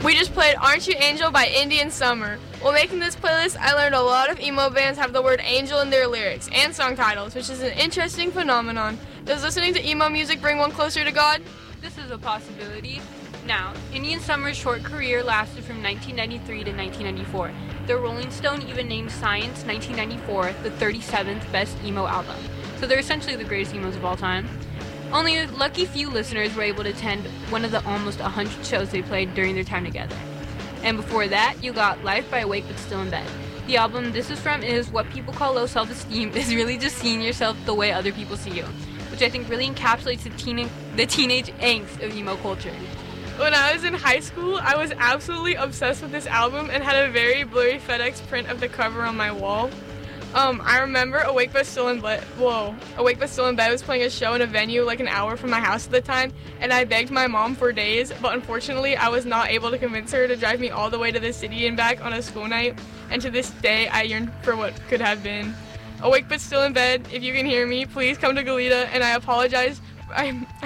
We just played Aren't You Angel by Indian Summer. While making this playlist, I learned a lot of emo bands have the word angel in their lyrics and song titles, which is an interesting phenomenon. Does listening to emo music bring one closer to God? This is a possibility. Now, Indian Summer's short career lasted from 1993 to 1994. The Rolling Stone even named Science 1994 the 37th best emo album. So they're essentially the greatest emos of all time. Only a lucky few listeners were able to attend one of the almost 100 shows they played during their time together. And before that, you got Life by Awake But Still in Bed. The album this is from is what people call low self-esteem, is really just seeing yourself the way other people see you, which I think really encapsulates the teenage angst of emo culture. When I was in high school, I was absolutely obsessed with this album and had a very blurry FedEx print of the cover on my wall. I remember Awake But Still in Bed was playing a show in a venue like an hour from my house at the time, and I begged my mom for days, but unfortunately I was not able to convince her to drive me all the way to the city and back on a school night, and to this day I yearn for what could have been. Awake But Still in Bed, if you can hear me, please come to Goleta, and I apologize for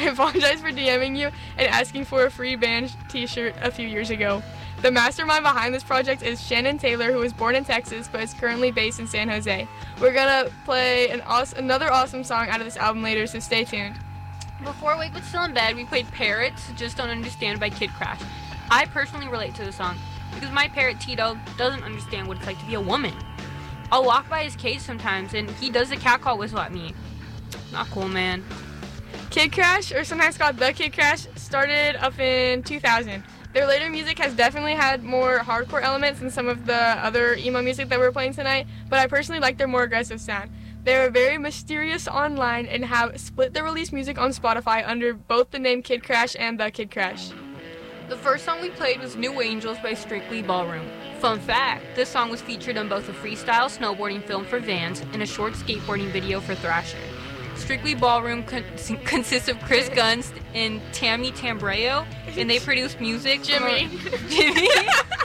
DMing you and asking for a free band t-shirt a few years ago. The mastermind behind this project is Shannon Taylor, who was born in Texas but is currently based in San Jose. We're gonna play another awesome song out of this album later, so stay tuned. Before Wake But Still in Bed, we played Parrots, Just Don't Understand by Kid Crash. I personally relate to the song because my parrot Tito doesn't understand what it's like to be a woman. I'll walk by his cage sometimes and he does the cat call whistle at me. Not cool, man. Kid Crash, or sometimes called The Kid Crash, started up in 2000. Their later music has definitely had more hardcore elements than some of the other emo music that we're playing tonight, but I personally like their more aggressive sound. They are very mysterious online and have split their release music on Spotify under both the name Kid Crash and The Kid Crash. The first song we played was New Angels by Strictly Ballroom. Fun fact, this song was featured on both a freestyle snowboarding film for Vans and a short skateboarding video for Thrasher. Strictly Ballroom consists of Chris Gunst and Tammy Tambrayo, and they produce music Jimmy.